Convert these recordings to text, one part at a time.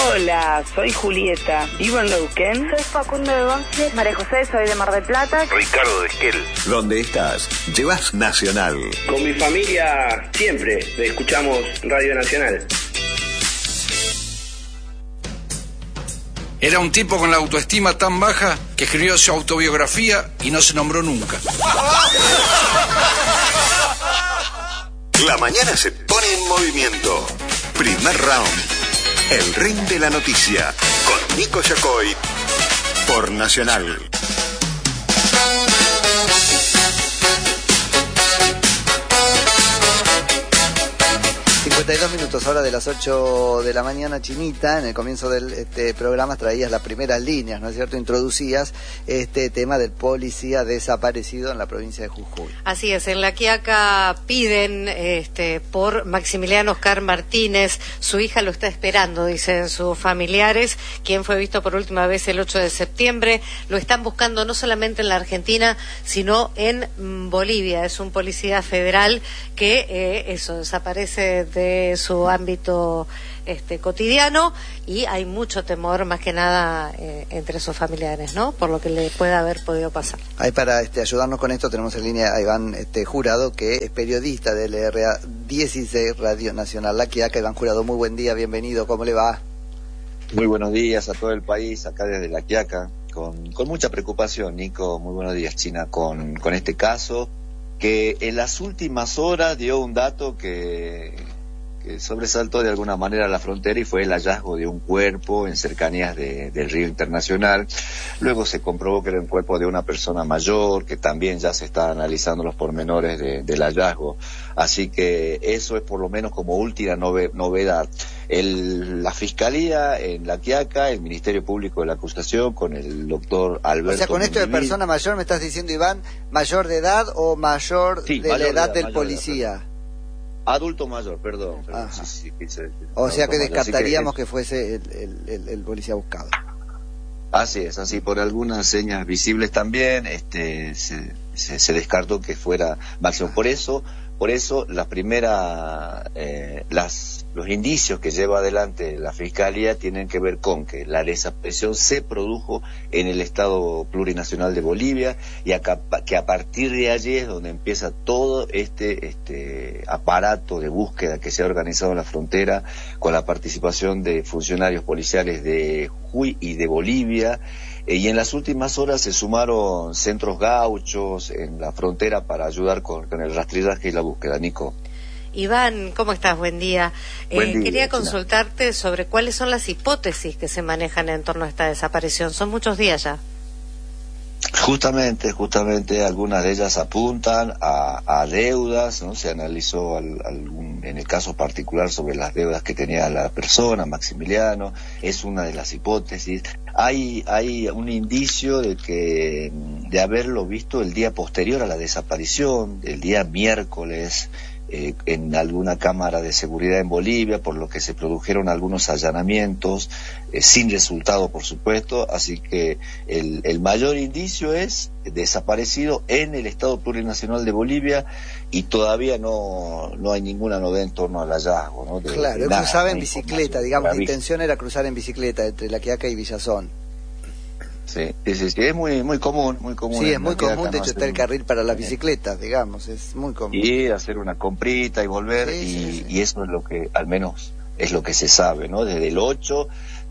Hola, soy Julieta, vivo en Neuquén. Soy Facundo de Banfield. María José, soy de Mar del Plata. Ricardo de Esquel. ¿Dónde estás? Llevas Nacional. Con mi familia siempre escuchamos Radio Nacional. Era un tipo con la autoestima tan baja que escribió su autobiografía y no se nombró nunca. La mañana se pone en movimiento. Primer round. El ring de la noticia. Con Nico Yacoy. Por Nacional. 52 minutos, hora de las 8 de la mañana, Chinita. En el comienzo del programa traías las primeras líneas, ¿no es cierto? Introducías este tema del policía desaparecido en la provincia de Jujuy. Así es, en La Quiaca piden por Maximiliano Oscar Martínez. Su hija lo está esperando, dicen sus familiares, quien fue visto por última vez el 8 de septiembre. Lo están buscando no solamente en la Argentina, sino en Bolivia. Es un policía federal que desaparece de su ámbito cotidiano, y hay mucho temor, más que nada entre sus familiares, ¿no? Por lo que le puede haber podido pasar. Ahí para ayudarnos con esto tenemos en línea a Iván Jurado, que es periodista del RA 16 Radio Nacional La Quiaca. Iván Jurado, muy buen día, bienvenido, ¿cómo le va? Muy buenos días a todo el país, acá desde La Quiaca, con mucha preocupación, Nico. Muy buenos días, China, con este caso, que en las últimas horas dio un dato que sobresaltó de alguna manera la frontera, y fue el hallazgo de un cuerpo en cercanías del Río Internacional. Luego se comprobó que era un cuerpo de una persona mayor, que también ya se está analizando los pormenores del hallazgo. Así que eso es por lo menos como última novedad. La Fiscalía en La Quiaca, el Ministerio Público de la Acusación, con el doctor Alberto... O sea, con esto de persona mayor, me estás diciendo, Iván, ¿mayor de edad o mayor de la edad del policía? Adulto mayor, perdón. Sí, o sea que descartaríamos que fuese el policía buscado. Así es, así por algunas señas visibles también se descartó que fuera Máximo. Por eso los indicios que lleva adelante la Fiscalía tienen que ver con que la desaparición se produjo en el Estado Plurinacional de Bolivia, y que a partir de allí es donde empieza todo este aparato de búsqueda que se ha organizado en la frontera, con la participación de funcionarios policiales de Jujuy y de Bolivia. Y en las últimas horas se sumaron centros gauchos en la frontera para ayudar con el rastrillaje y la búsqueda. Nico. Iván, ¿cómo estás? Buen día. Buen día, quería consultarte sobre cuáles son las hipótesis que se manejan en torno a esta desaparición. Son muchos días ya. Justamente algunas de ellas apuntan a deudas, ¿no? Se analizó en el caso particular sobre las deudas que tenía la persona, Maximiliano, es una de las hipótesis. Hay un indicio de haberlo visto el día posterior a la desaparición, el día miércoles, en alguna cámara de seguridad en Bolivia, por lo que se produjeron algunos allanamientos, sin resultado, por supuesto. Así que el mayor indicio es desaparecido en el Estado Plurinacional de Bolivia, y todavía no hay ninguna novedad en torno al hallazgo, ¿no? Claro, él cruzaba en bicicleta, digamos, la intención era cruzar en bicicleta entre La Quiaca y Villazón. Sí, es muy común. Sí, es muy común, de hecho está el carril para las bicicletas, digamos, es muy común. Y hacer una comprita y volver, y eso es lo que, al menos, es lo que se sabe, ¿no? Desde el 8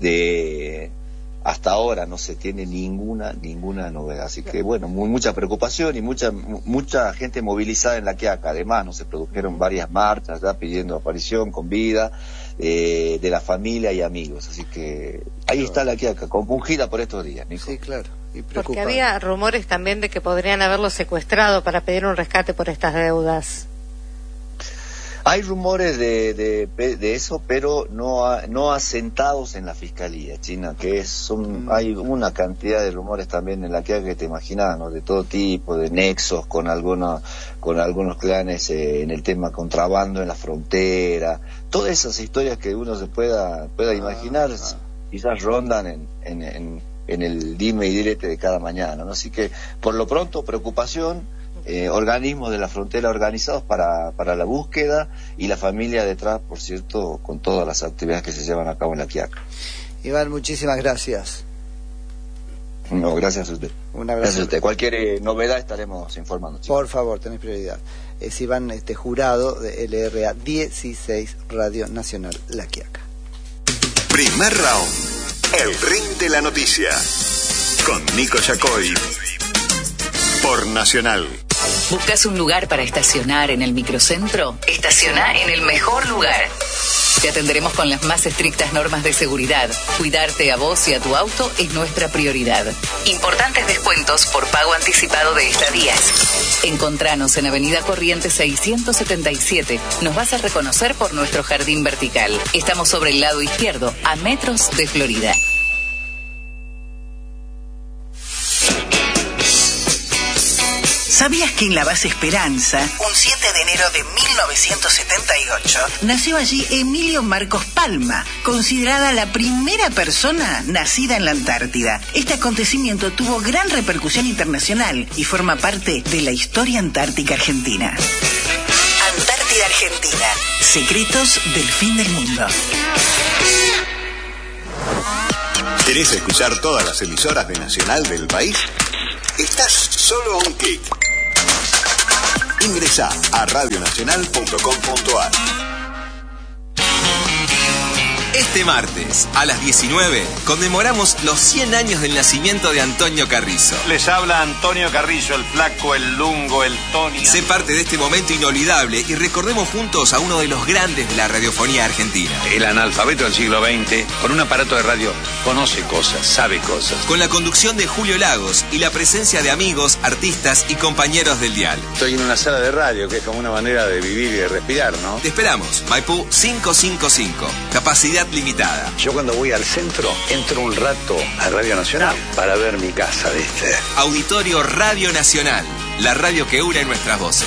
hasta ahora no se tiene ninguna novedad, así que bueno, mucha preocupación y mucha gente movilizada en La Quiaca. Además, no se produjeron varias marchas ya pidiendo aparición con vida de la familia y amigos, así que ahí está La Quiaca, compungida por estos días, Nico. Sí, claro. Y porque había rumores también de que podrían haberlo secuestrado para pedir un rescate por estas deudas. Hay rumores de eso, pero no asentados en la Fiscalía, China, hay una cantidad de rumores también en La Quiaca que te imaginas, ¿no? De todo tipo, de nexos con algunos clanes en el tema contrabando en la frontera, todas esas historias que uno se pueda imaginar, quizás rondan en el dime y direte de cada mañana, ¿no? Así que, por lo pronto, preocupación. Organismos de la frontera organizados para la búsqueda, y la familia detrás, por cierto, con todas las actividades que se llevan a cabo en La Quiaca. Iván, muchísimas gracias. No, gracias a usted. Un abrazo. Gracias a usted. Cualquier novedad estaremos informando. Por favor, tenés prioridad. Es Iván Jurado de LRA 16 Radio Nacional La Quiaca. Primer round. El ring de la noticia. Con Nico Yacoy. Por Nacional. ¿Buscas un lugar para estacionar en el microcentro? Estaciona en el mejor lugar. Te atenderemos con las más estrictas normas de seguridad. Cuidarte a vos y a tu auto es nuestra prioridad. Importantes descuentos por pago anticipado de estadías. Encontranos en Avenida Corrientes 677. Nos vas a reconocer por nuestro jardín vertical. Estamos sobre el lado izquierdo, a metros de Florida. ¿Sabías que en la base Esperanza, un 7 de enero de 1978, nació allí Emilio Marcos Palma, considerada la primera persona nacida en la Antártida? Este acontecimiento tuvo gran repercusión internacional y forma parte de la historia antártica argentina. Antártida Argentina, secretos del fin del mundo. ¿Querés escuchar todas las emisoras de Nacional del país? Estás solo a un clic. Ingresá a radionacional.com.ar. Este martes, a las 19, conmemoramos los 100 años del nacimiento de Antonio Carrizo. Les habla Antonio Carrizo, el flaco, el lungo, el Tony. Sé parte de este momento inolvidable y recordemos juntos a uno de los grandes de la radiofonía argentina. El analfabeto del siglo XX, con un aparato de radio, conoce cosas, sabe cosas. Con la conducción de Julio Lagos y la presencia de amigos, artistas y compañeros del dial. Estoy en una sala de radio, que es como una manera de vivir y de respirar, ¿no? Te esperamos, Maipú 555. Capacidad limitada. Yo cuando voy al centro, entro un rato a Radio Nacional para ver mi casa, ¿viste? Auditorio Radio Nacional, la radio que une nuestras voces.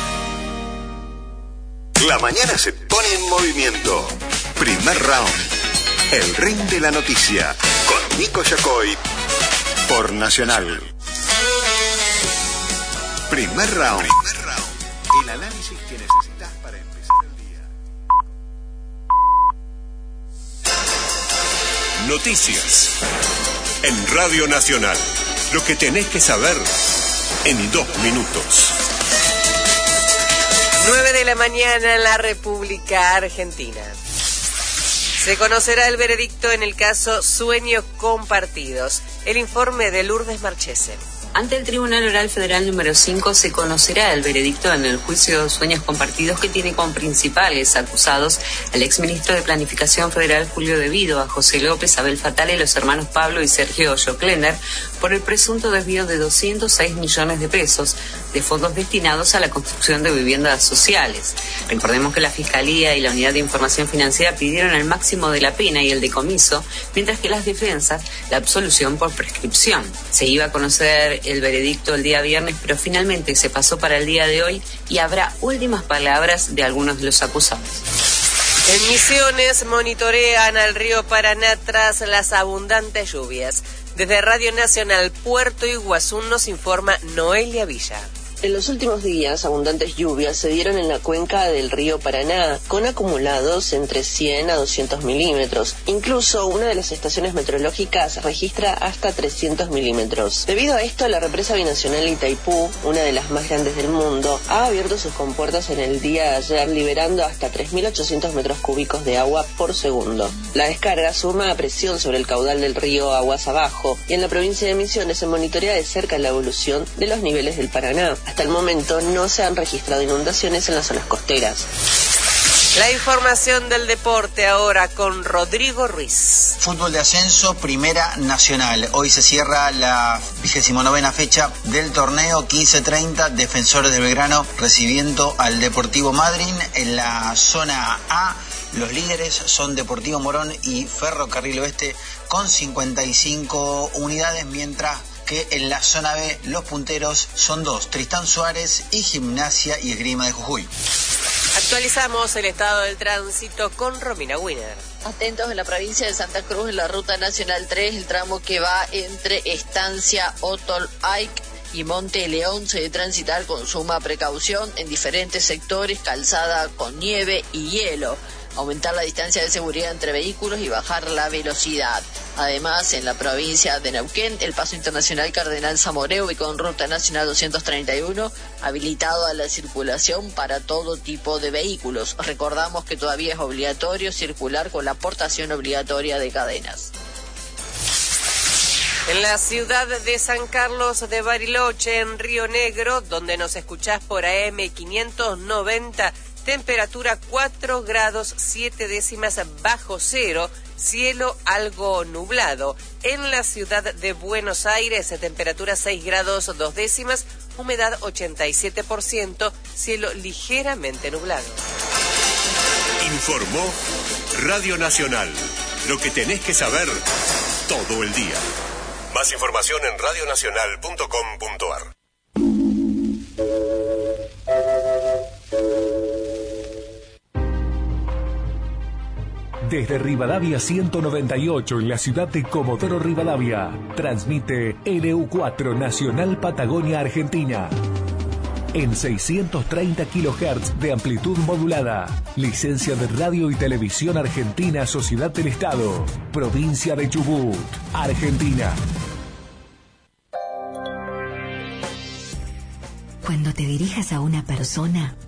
La mañana se pone en movimiento. Primer round. El ring de la noticia. Con Nico Yacoy. Por Nacional. Primer round. El análisis que necesitas para empezar el día. Noticias. En Radio Nacional. Lo que tenés que saber en 2 minutos. 9 de la mañana en la República Argentina. Se conocerá el veredicto en el caso Sueños Compartidos. El informe de Lourdes Marchese. Ante el Tribunal Oral Federal número 5 se conocerá el veredicto en el juicio Sueños Compartidos, que tiene como principales acusados al exministro de Planificación Federal Julio De Vido, a José López, Abel Fatale y los hermanos Pablo y Sergio Joclender por el presunto desvío de 206 millones de pesos de fondos destinados a la construcción de viviendas sociales. Recordemos que la Fiscalía y la Unidad de Información Financiera pidieron el máximo de la pena y el decomiso, mientras que las defensas la absolución por prescripción. Se iba a conocer el veredicto el día viernes, pero finalmente se pasó para el día de hoy y habrá últimas palabras de algunos de los acusados. En Misiones monitorean al río Paraná tras las abundantes lluvias. Desde Radio Nacional Puerto Iguazú nos informa Noelia Villa. En los últimos días, abundantes lluvias se dieron en la cuenca del río Paraná, con acumulados entre 100 a 200 milímetros. Incluso una de las estaciones meteorológicas registra hasta 300 milímetros. Debido a esto, la represa binacional Itaipú, una de las más grandes del mundo, ha abierto sus compuertas en el día de ayer, liberando hasta 3.800 metros cúbicos de agua por segundo. La descarga suma a presión sobre el caudal del río aguas abajo, y en la provincia de Misiones se monitorea de cerca la evolución de los niveles del Paraná. Hasta el momento no se han registrado inundaciones en las zonas costeras. La información del deporte ahora con Rodrigo Ruiz. Fútbol de ascenso, Primera Nacional. Hoy se cierra la 29ª fecha del torneo, 15:30, Defensores de Belgrano recibiendo al Deportivo Madryn. En la zona A, los líderes son Deportivo Morón y Ferrocarril Oeste con 55 unidades, mientras que en la zona B los punteros son 2, Tristán Suárez y Gimnasia y Esgrima de Jujuy. Actualizamos el estado del tránsito con Romina Wiener. Atentos en la provincia de Santa Cruz, en la ruta nacional 3, el tramo que va entre Estancia Otol Aik y Monte León se debe transitar con suma precaución en diferentes sectores, calzada con nieve y hielo. aumentar la distancia de seguridad entre vehículos y bajar la velocidad. Además, en la provincia de Neuquén, el paso internacional Cardenal Zamoré, ubicado en Ruta Nacional 231, habilitado a la circulación para todo tipo de vehículos. Recordamos que todavía es obligatorio circular con la portación obligatoria de cadenas. En la ciudad de San Carlos de Bariloche, en Río Negro, donde nos escuchás por AM 590, temperatura 4 grados 7 décimas bajo cero, cielo algo nublado. En la ciudad de Buenos Aires, temperatura 6 grados 2 décimas, humedad 87%, cielo ligeramente nublado. Informó Radio Nacional. Lo que tenés que saber todo el día. Más información en radionacional.com.ar. Desde Rivadavia 198 en la ciudad de Comodoro Rivadavia, transmite LU4 Nacional Patagonia Argentina. En 630 kHz de amplitud modulada. Licencia de Radio y Televisión Argentina, Sociedad del Estado. Provincia de Chubut, Argentina. Cuando te dirijas a una persona,